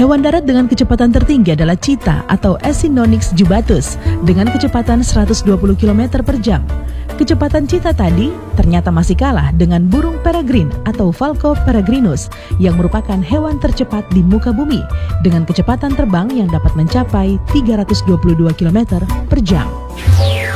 Hewan darat dengan kecepatan tertinggi adalah cheetah atau Acinonyx jubatus dengan kecepatan 120 km per jam. Kecepatan cheetah tadi ternyata masih kalah dengan burung peregrine atau Falco peregrinus yang merupakan hewan tercepat di muka bumi dengan kecepatan terbang yang dapat mencapai 322 km per jam.